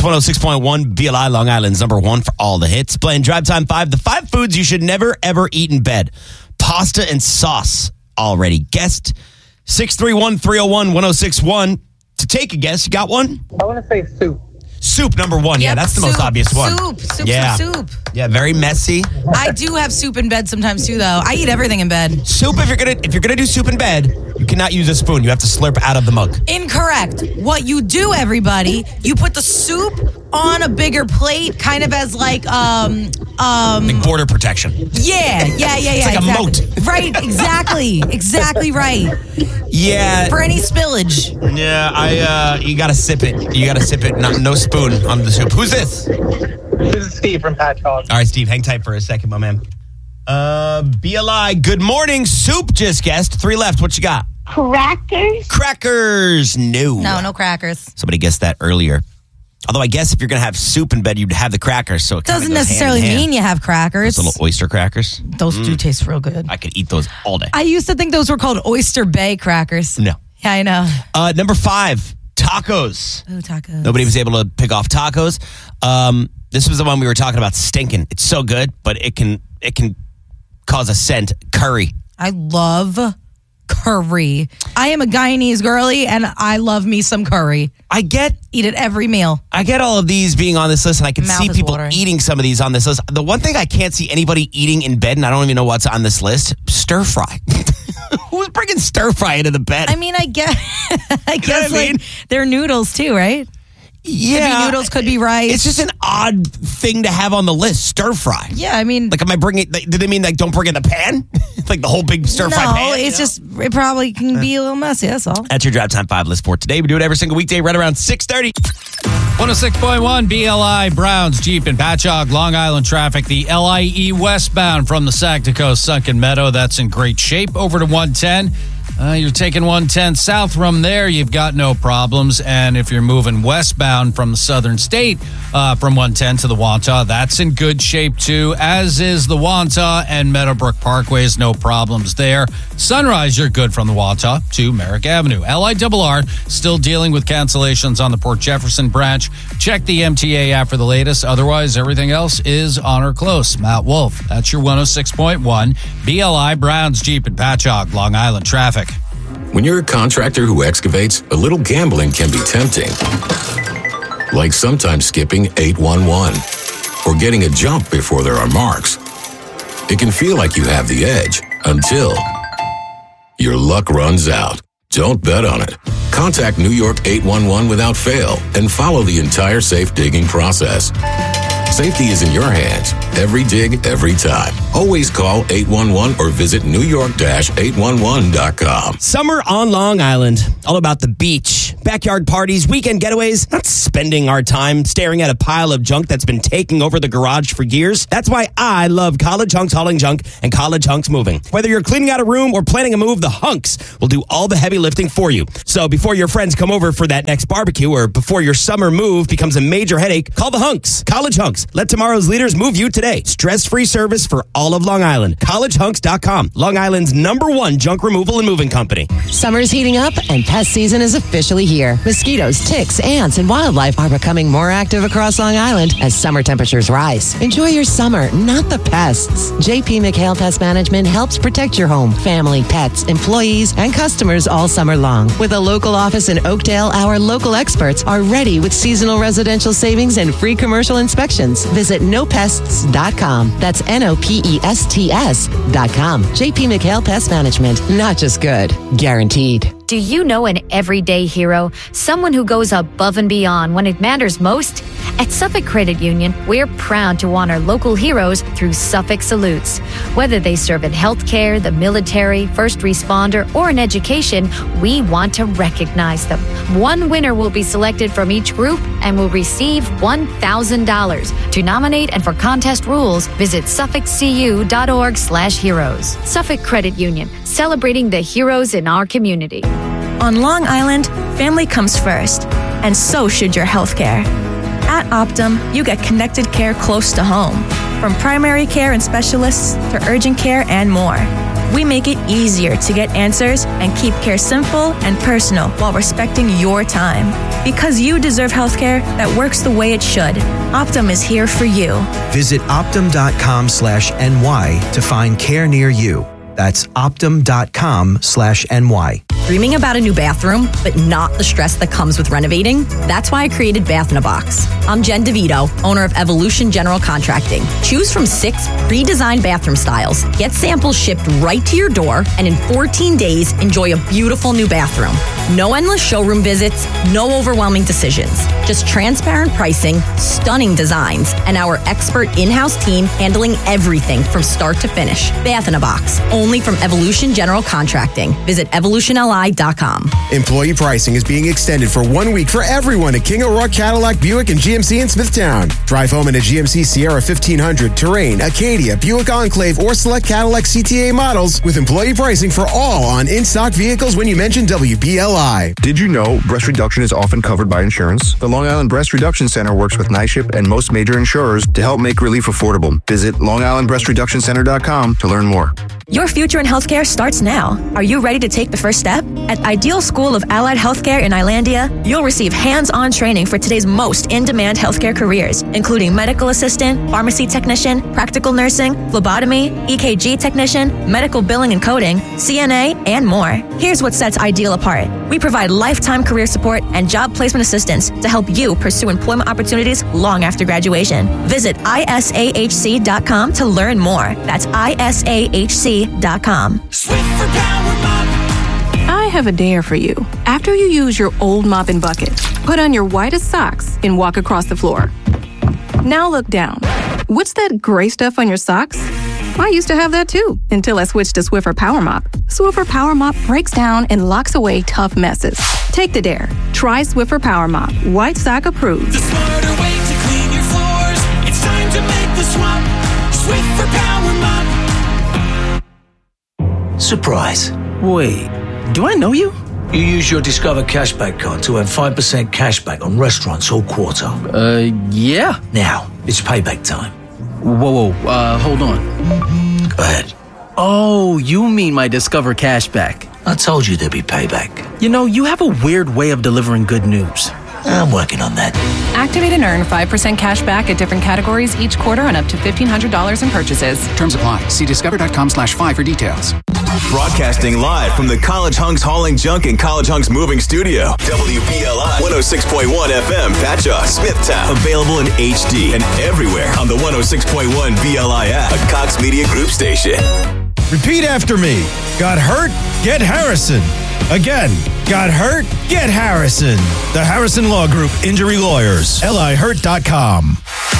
It's 106.1 BLI, Long Island's number one for all the hits. Playing Drive Time 5, the 5 foods you should never, ever eat in bed. Pasta and sauce. Already guessed. 631-301-1061. To take a guess, you got one? I want to say soup. Soup, number one. Yeah, that's the most obvious one. Soup. Yeah, very messy. I do have soup in bed sometimes too, though. I eat everything in bed. Soup, if you're gonna do soup in bed, you cannot use a spoon. You have to slurp out of the mug. Incorrect. What you do, everybody, you put the soup on a bigger plate, kind of as like border protection. Yeah. It's like exactly. a moat. Right, exactly right. Yeah. For any spillage. Yeah, you gotta sip it. No spoon on the soup. Who's this? This is Steve from Patchogue. All right, Steve, hang tight for a second, my man. BLI, good morning. Soup just guessed. 3 left. What you got? Crackers. No crackers. Somebody guessed that earlier. Although I guess if you're going to have soup in bed, you'd have the crackers. So it doesn't necessarily mean you have crackers. Those little oyster crackers. Those do taste real good. I could eat those all day. I used to think those were called Oyster Bay crackers. No. Yeah, I know. Number 5, tacos. Oh, tacos. Nobody was able to pick off tacos. This was the one we were talking about, stinking. It's so good, but it can cause a scent. Curry. I love curry. I am a Guyanese girly, and I love me some curry. Eat it every meal. I get all of these being on this list, and I can see people watering. eating some of these on this list. The one thing I can't see anybody eating in bed, and I don't even know what's on this list, stir fry. Who's bringing stir fry into the bed? I mean, I guess I mean? they're noodles too, right? Yeah. Could be noodles, could be rice. It's just an odd thing to have on the list, stir fry. Yeah, I mean... Like, am I bringing... Did they mean, like, don't bring in the pan? Like, the whole big stir fry pan? No, it's just... It probably can be a little messy, that's all. That's your Drive Time 5 list for today. We do it every single weekday right around 6:30. 106.1 BLI, Browns, Jeep, and Patchogue, Long Island traffic. The LIE westbound from the Sagtaco Sunken Meadow. That's in great shape. Over to 110. You're taking 110 south from there. You've got no problems. And if you're moving westbound from the southern state, from 110 to the Wantagh, that's in good shape too, as is the Wantagh and Meadowbrook Parkways. No problems there. Sunrise, you're good from the Wantagh to Merrick Avenue. LIRR still dealing with cancellations on the Port Jefferson branch. Check the MTA app for the latest. Otherwise, everything else is on or close. Matt Wolf, that's your 106.1 BLI, Browns, Jeep, and Patchogue, Long Island traffic. When you're a contractor who excavates, a little gambling can be tempting. Like sometimes skipping 811 or getting a jump before there are marks. It can feel like you have the edge until your luck runs out. Don't bet on it. Contact New York 811 without fail and follow the entire safe digging process. Safety is in your hands. Every dig, every time. Always call 811 or visit newyork-811.com. Summer on Long Island. All about the beach, backyard parties, weekend getaways, not spending our time staring at a pile of junk that's been taking over the garage for years. That's why I love College Hunks Hauling Junk and College Hunks Moving. Whether you're cleaning out a room or planning a move, the Hunks will do all the heavy lifting for you. So before your friends come over for that next barbecue or before your summer move becomes a major headache, call the Hunks. College Hunks. Let tomorrow's leaders move you today. Stress-free service for all of Long Island. CollegeHunks.com. Long Island's #1 junk removal and moving company. Summer's heating up and pest season is officially here. Mosquitoes, ticks, ants, and wildlife are becoming more active across Long Island as summer temperatures rise. Enjoy your summer, not the pests. JP McHale Pest Management helps protect your home, family, pets, employees, and customers all summer long. With a local office in Oakdale, our local experts are ready with seasonal residential savings and free commercial inspections. Visit nopests.com. That's NOPESTS.com. JP McHale Pest Management. Not just good, guaranteed. Do you know an everyday hero? Someone who goes above and beyond when it matters most? At Suffolk Credit Union, we're proud to honor local heroes through Suffolk Salutes. Whether they serve in healthcare, the military, first responder, or in education, we want to recognize them. One winner will be selected from each group and will receive $1,000. To nominate and for contest rules, visit suffolkcu.org/heroes. Suffolk Credit Union, celebrating the heroes in our community. On Long Island, family comes first, and so should your health care. At Optum, you get connected care close to home, from primary care and specialists to urgent care and more. We make it easier to get answers and keep care simple and personal while respecting your time. Because you deserve healthcare that works the way it should. Optum is here for you. Visit Optum.com/NY to find care near you. That's Optum.com/NY. Dreaming about a new bathroom, but not the stress that comes with renovating? That's why I created Bath in a Box. I'm Jen DeVito, owner of Evolution General Contracting. Choose from 6 pre-designed bathroom styles. Get samples shipped right to your door, and in 14 days, enjoy a beautiful new bathroom. No endless showroom visits, no overwhelming decisions. Just transparent pricing, stunning designs, and our expert in-house team handling everything from start to finish. Bath in a Box, only from Evolution General Contracting. Visit evolutionli.com. Employee pricing is being extended for 1 week for everyone at King O'Rourke Cadillac, Buick, and GMC in Smithtown. Drive home in a GMC Sierra 1500, Terrain, Acadia, Buick Enclave, or select Cadillac CTA models with employee pricing for all on in-stock vehicles when you mention WBLI. Did you know breast reduction is often covered by insurance? The Long Island Breast Reduction Center works with NYSHIP and most major insurers to help make relief affordable. Visit LongIslandBreastReductionCenter.com to learn more. Your future in healthcare starts now. Are you ready to take the first step? At Ideal School of Allied Healthcare in Islandia, you'll receive hands-on training for today's most in-demand healthcare careers, including medical assistant, pharmacy technician, practical nursing, phlebotomy, EKG technician, medical billing and coding, CNA, and more. Here's what sets Ideal apart. We provide lifetime career support and job placement assistance to help you pursue employment opportunities long after graduation. Visit isahc.com to learn more. That's isahc.com. I have a dare for you. After you use your old mop and bucket, put on your whitest socks and walk across the floor. Now look down. What's that gray stuff on your socks? I used to have that too, until I switched to Swiffer Power Mop. Swiffer Power Mop breaks down and locks away tough messes. Take the dare. Try Swiffer Power Mop. White sock approved. The smarter way to clean your floors. It's time to make the swap. Swiffer Power Mop. Surprise. Wait, do I know you? You use your Discover Cashback card to earn 5% cashback on restaurants all quarter. Yeah. Now, it's payback time. Whoa, hold on. Go ahead. Oh, you mean my Discover Cashback. I told you there'd be payback. You know, you have a weird way of delivering good news. I'm working on that. Activate and earn 5% cash back at different categories each quarter and up to $1,500 in purchases. Terms apply. See discover.com/5 for details. Broadcasting live from the College Hunks Hauling Junk and College Hunks Moving Studio. WBLI 106.1 FM, Patchogue, Smithtown. Available in HD and everywhere on the 106.1 BLI app, a Cox Media Group station. Repeat after me. Got hurt? Get Harrison. Again, got hurt? Get Harrison. The Harrison Law Group Injury Lawyers. LIHurt.com.